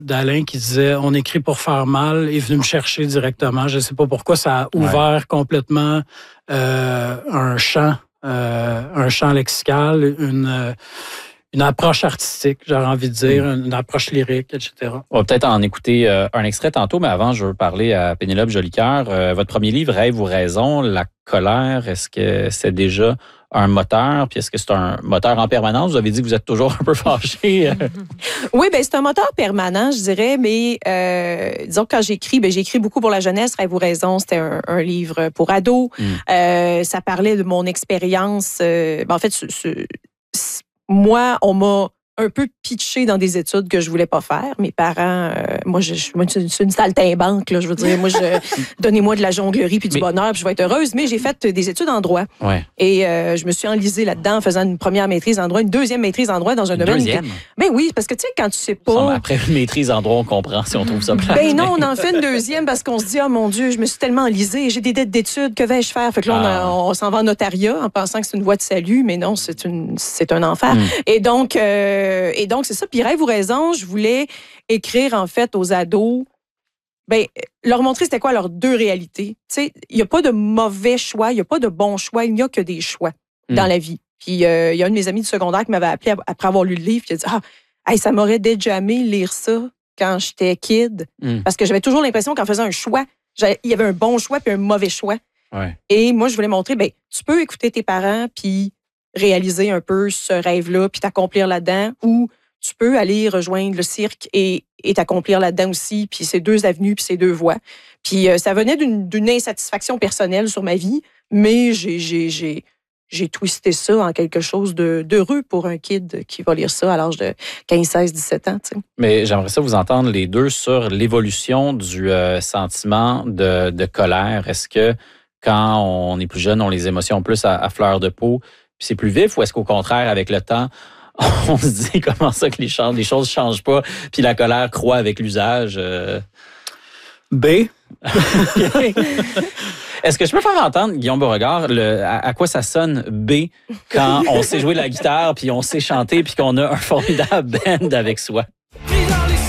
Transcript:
d'Alain qui disait « On écrit pour faire mal » est venu me chercher directement. Je ne sais pas pourquoi ça a ouvert complètement un champ lexical, une approche artistique, j'aurais envie de dire, une approche lyrique, etc. On va peut-être en écouter un extrait tantôt, mais avant, je veux parler à Pénélope Jolicoeur. Votre premier livre, Rêve ou raison, la colère, est-ce que c'est déjà un moteur? Puis est-ce que c'est un moteur en permanence? Vous avez dit que vous êtes toujours un peu fâché. Oui, bien, c'est un moteur permanent, je dirais, mais disons que quand j'écris, j'écris beaucoup pour la jeunesse. Rêve ou raison, c'était un livre pour ados. Ça parlait de mon expérience. En fait, moi, on m'a un peu pitché dans des études que je voulais pas faire. Mes parents, moi, je suis une saltimbanque, là, je veux dire. Moi, donnez-moi de la jonglerie puis du bonheur, puis je vais être heureuse. Mais j'ai fait des études en droit. Ouais. Et je me suis enlisée là-dedans en faisant une première maîtrise en droit, une deuxième maîtrise en droit dans un domaine. Deuxième? Ben oui, parce que tu sais, quand tu sais pas... Après une maîtrise en droit, on comprend si on trouve ça plate. Ben non, on en fait une deuxième parce qu'on se dit, oh mon Dieu, je me suis tellement enlisée, j'ai des dettes d'études, que vais-je faire? Fait que là, on s'en va en notariat en pensant que c'est une voie de salut, mais non, c'est un enfer. Et donc, c'est ça. Puis Rêve ou raison, je voulais écrire, en fait, aux ados, leur montrer c'était quoi leurs deux réalités. Tu sais, il n'y a pas de mauvais choix, il n'y a pas de bon choix, il n'y a que des choix dans la vie. Puis il y a un de mes amis du secondaire qui m'avait appelé après avoir lu le livre, qui a dit ça m'aurait déjamé lire ça quand j'étais kid. Parce que j'avais toujours l'impression qu'en faisant un choix, il y avait un bon choix puis un mauvais choix. Ouais. Et moi, je voulais montrer, tu peux écouter tes parents puis réaliser un peu ce rêve-là puis t'accomplir là-dedans, ou tu peux aller rejoindre le cirque et t'accomplir là-dedans aussi, puis c'est deux avenues, puis c'est deux voies. Puis ça venait d'une insatisfaction personnelle sur ma vie, mais j'ai twisté ça en quelque chose d'heureux pour un kid qui va lire ça à l'âge de 15, 16, 17 ans. T'sais. Mais j'aimerais ça vous entendre les deux sur l'évolution du sentiment de colère. Est-ce que quand on est plus jeune, on a les émotions plus à fleur de peau, puis c'est plus vif, ou est-ce qu'au contraire, avec le temps, on se dit comment ça que les choses ne changent pas, puis la colère croît avec l'usage? B. Est-ce que je peux faire entendre, Guillaume Beauregard, à quoi ça sonne B quand on sait jouer de la guitare, puis on sait chanter, puis qu'on a un formidable band avec soi?